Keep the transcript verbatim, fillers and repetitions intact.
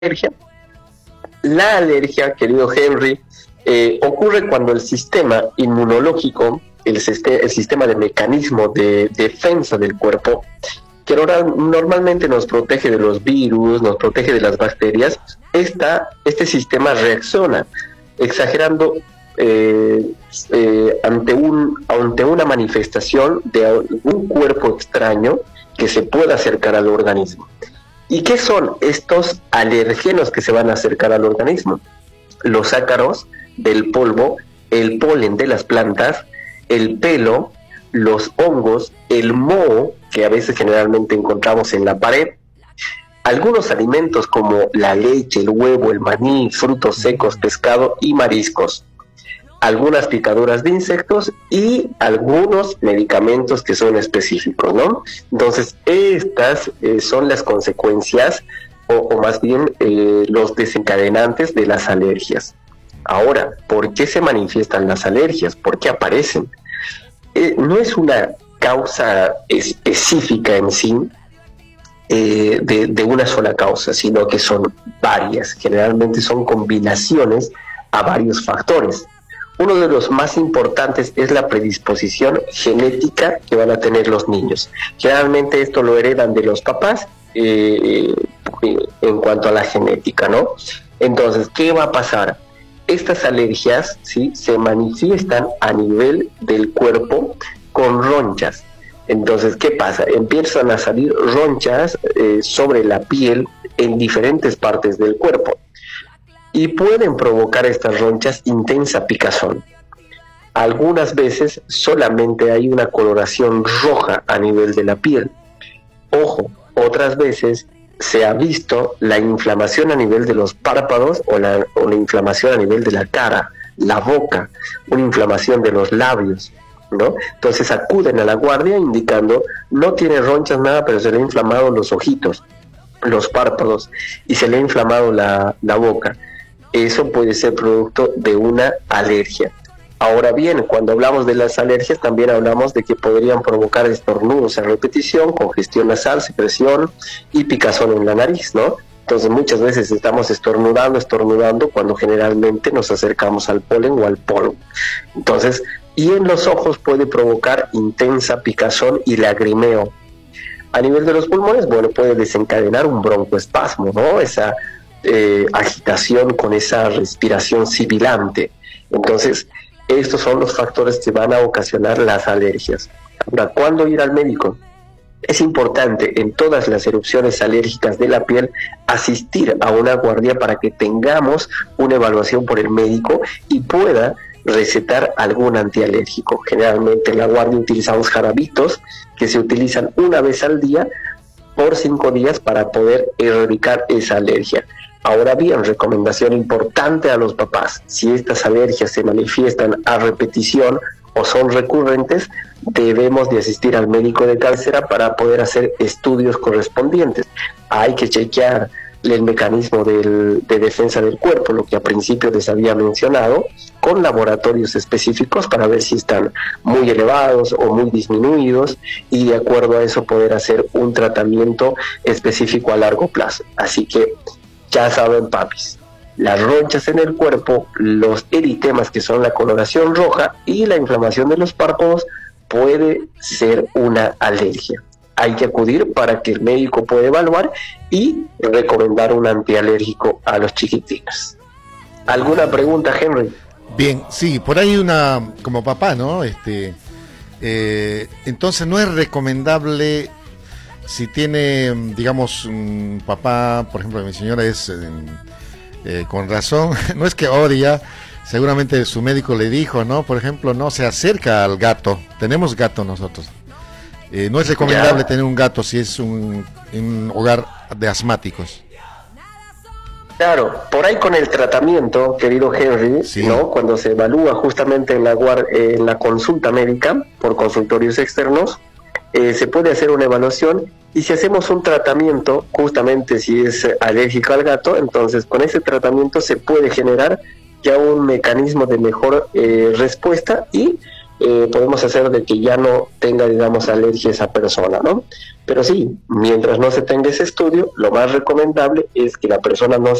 alergia. La alergia, querido Henry, eh, ocurre cuando el sistema inmunológico, el, el sistema de mecanismo de defensa del cuerpo, que normalmente nos protege de los virus, nos protege de las bacterias, esta, este sistema reacciona exagerando eh, eh, ante, un, ante una manifestación de algún cuerpo extraño que se pueda acercar al organismo. ¿Y qué son estos alergenos que se van a acercar al organismo? Los ácaros del polvo, el polen de las plantas, el pelo, los hongos, el moho, que a veces generalmente encontramos en la pared, algunos alimentos como la leche, el huevo, el maní, frutos secos, pescado y mariscos, algunas picaduras de insectos y algunos medicamentos que son específicos, ¿no? Entonces, estas eh, son las consecuencias o, o más bien eh, los desencadenantes de las alergias. Ahora, ¿por qué se manifiestan las alergias? ¿Por qué aparecen? Eh, no es una causa específica en sí, eh, de, de una sola causa, sino que son varias. Generalmente son combinaciones a varios factores. Uno de los más importantes es la predisposición genética que van a tener los niños. Generalmente esto lo heredan de los papás eh, en cuanto a la genética, ¿no? Entonces, ¿qué va a pasar? Estas alergias, ¿sí?, se manifiestan a nivel del cuerpo con ronchas. Entonces, ¿qué pasa? Empiezan a salir ronchas eh, sobre la piel en diferentes partes del cuerpo. Y pueden provocar estas ronchas intensa picazón. Algunas veces solamente hay una coloración roja a nivel de la piel. Ojo, otras veces se ha visto la inflamación a nivel de los párpados o la, o la inflamación a nivel de la cara, la boca, una inflamación de los labios, ¿no? Entonces acuden a la guardia indicando, no tiene ronchas nada, pero se le han inflamado los ojitos, los párpados y se le ha inflamado la, la boca. Eso puede ser producto de una alergia. Ahora bien, cuando hablamos de las alergias, también hablamos de que podrían provocar estornudos a repetición, congestión nasal, secreción y picazón en la nariz, ¿no? Entonces muchas veces estamos estornudando, estornudando, cuando generalmente nos acercamos al polen o al polvo. Entonces, y en los ojos puede provocar intensa picazón y lagrimeo. A nivel de los pulmones, bueno, puede desencadenar un broncoespasmo, ¿no? Esa Eh, agitación con esa respiración sibilante. Entonces, estos son los factores que van a ocasionar las alergias. Ahora, ¿cuándo ir al médico? Es importante en todas las erupciones alérgicas de la piel asistir a una guardia para que tengamos una evaluación por el médico y pueda recetar algún antialérgico. Generalmente en la guardia utilizamos jarabitos que se utilizan una vez al día por cinco días para poder erradicar esa alergia. Ahora bien, recomendación importante a los papás: si estas alergias se manifiestan a repetición o son recurrentes, debemos de asistir al médico de cabecera para poder hacer estudios correspondientes. Hay que chequear el mecanismo del, de defensa del cuerpo, lo que a principio les había mencionado, con laboratorios específicos para ver si están muy elevados o muy disminuidos, y de acuerdo a eso poder hacer un tratamiento específico a largo plazo. Así que ya saben, papis, las ronchas en el cuerpo, los eritemas, que son la coloración roja, y la inflamación de los párpados puede ser una alergia. Hay que acudir para que el médico pueda evaluar y recomendar un antialérgico a los chiquitines. ¿Alguna pregunta, Henry? Bien, sí, por ahí una, como papá, ¿no? Este, eh, entonces no es recomendable, si tiene, digamos, un papá, por ejemplo, mi señora es, eh, eh, con razón, no es que odia, seguramente su médico le dijo, ¿no? Por ejemplo, no se acerca al gato, tenemos gato nosotros. Eh, no es recomendable ya tener un gato si es un, un hogar de asmáticos. Claro, por ahí con el tratamiento, querido Henry, sí, ¿no? Cuando se evalúa justamente en la, en la consulta médica por consultorios externos, eh, se puede hacer una evaluación, y si hacemos un tratamiento, justamente si es alérgico al gato, entonces con ese tratamiento se puede generar ya un mecanismo de mejor eh, respuesta, y eh, podemos hacer de que ya no tenga, digamos, alergia a esa persona, ¿no? Pero sí, mientras no se tenga ese estudio, lo más recomendable es que la persona no